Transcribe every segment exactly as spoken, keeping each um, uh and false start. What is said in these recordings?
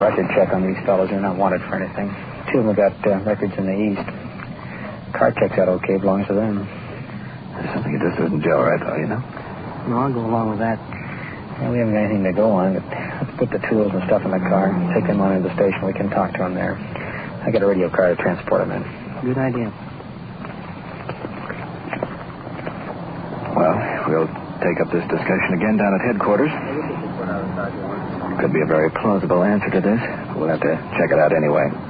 Record check on these fellows. They're not wanted for anything. Two of them got uh, records in the East. Car checks out okay. Belongs to them. There's something that just doesn't gel right, though, you know? No, I'll go along with that. Yeah, we haven't got anything to go on, but let's put the tools and stuff in the car. Take them on to the station. We can talk to them there. I got a radio car to transport them in. Good idea. Well, we'll take up this discussion again down at headquarters. Could be a very plausible answer to this. We'll have to check it out anyway. Wait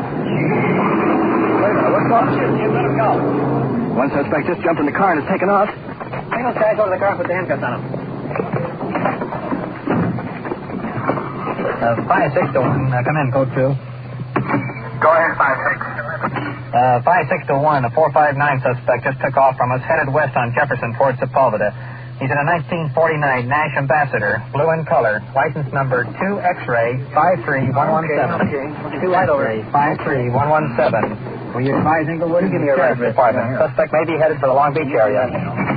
a minute. What's going on? You let him go. One suspect just jumped in the car and has taken off. Bring those guys over to the car and put the handcuffs on them. Uh, five six to one. Uh, come in, code two. Go ahead, five six. Uh, five six to one. A four five nine suspect just took off from us, headed west on Jefferson towards Sepulveda. He's in a nineteen forty-nine Nash Ambassador, blue in color, license number two X-ray five three one one seven. Okay, okay. two X-ray five three one one seven. Will you advise Inglewood? Give me a record department. Suspect may be headed for the Long Beach area.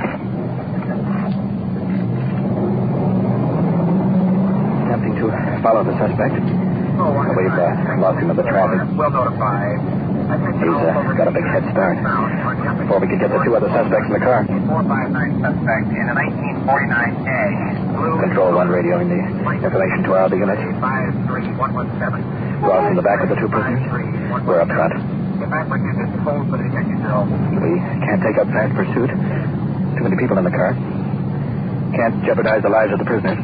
Attempting to follow the suspect. We've uh, lost him in the traffic. Well notified. He's uh, got a big head start. Before we could get the two other suspects in the car. four five nine suspect in a nineteen forty-nine A. Control one radioing the information to our other units. five three one one seven. We're out in the back of the two prisoners. We're up front. If apprehended, hold for the detective drill. We can't take up fast pursuit. Too many people in the car. Can't jeopardize the lives of the prisoners.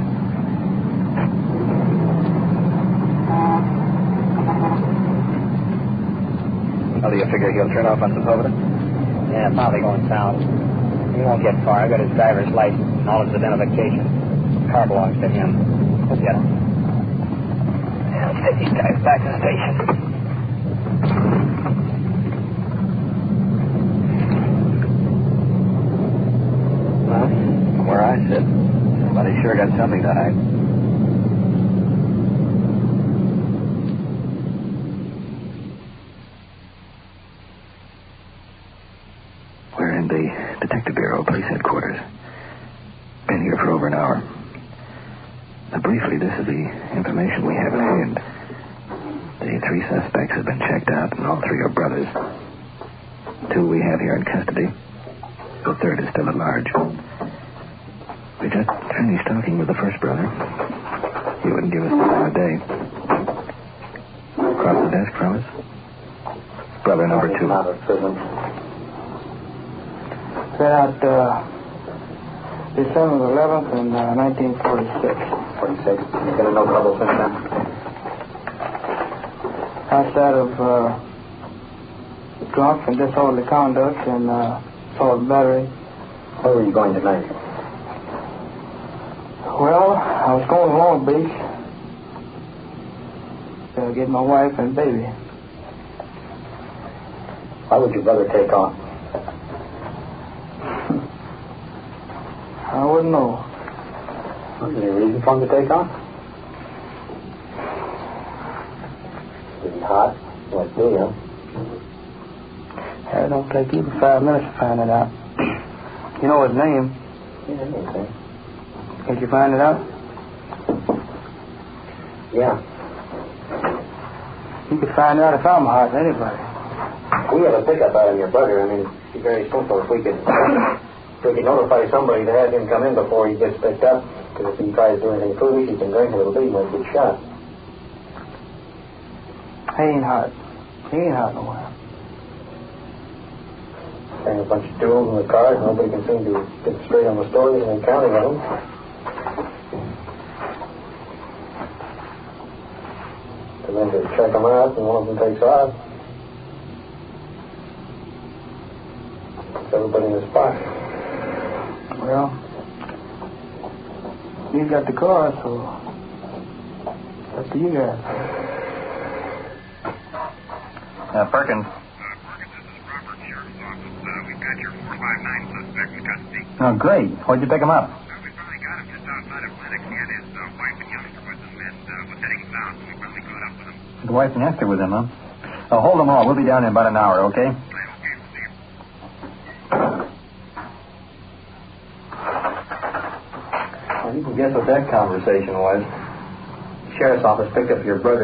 How do you figure he'll turn off on Sepulveda? Yeah, probably going south. He won't get far. I got his driver's license and all his identification. The car belongs to him. We'll get him. Yeah, let's take these guys back to the station. Well, from where I sit, somebody sure got something to hide. We're in the Detective Bureau, Police Headquarters. Been here for over an hour. Now, briefly, this is the information we have at hand. The three suspects have been checked out, and all three are brothers. Two we have here in custody. The third is still at large. We just finished talking with the first brother. He wouldn't give us the time of day. Across the desk from us, brother number two. Set out uh, December eleventh in uh, nineteen forty-six. forty-six. You've been in no trouble since then? Outside of uh, drunk and disorderly conduct and uh, assault battery. Where were you going tonight? Well, I was going to Long Beach to get my wife and baby. Why would your brother take off? I wouldn't know. Was there any reason for him to take off? Was he hot? Like me, huh? It don't take even five minutes to find it out. You know his name. Yeah, okay. Can't you find it out? Yeah. You could find out if I'm hot than anybody. We have a pickup out of your brother. I mean, it'd be very simple if we could... If we could notify somebody to have him come in before he gets picked up, because if he tries to do anything foolish, he can drink a little bit, he might get shot. He ain't hot. He ain't hot nowhere. Hang a bunch of tools in the car, nobody can seem to get straight on the stories and counting of them. And then to check them out, and one of them takes off. It's everybody in the spot. Well, you got the car, so up to you guys. Uh, Perkins. Uh, Perkins, this is Robert, Sheriff's Office. Uh, we've got your four five nine suspect in custody. Oh, great. Where'd you pick him up? Uh, we finally got him just outside of Lennox. He had his uh, wife and youngster with him and uh, was heading south, so we finally caught up with him. The wife and youngster with him, huh? Oh, hold them all. We'll be down in about an hour, okay? Right, okay, we'll see you. Well, you can guess what that conversation was. The sheriff's office picked up your brother.